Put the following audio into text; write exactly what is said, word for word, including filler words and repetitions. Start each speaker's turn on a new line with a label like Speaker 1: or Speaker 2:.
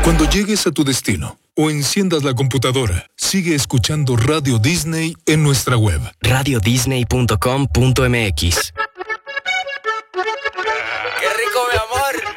Speaker 1: Cuando llegues a tu destino o enciendas la computadora, sigue escuchando Radio Disney en nuestra web.
Speaker 2: radio disney punto com punto m x.
Speaker 3: ¡Qué rico, mi amor!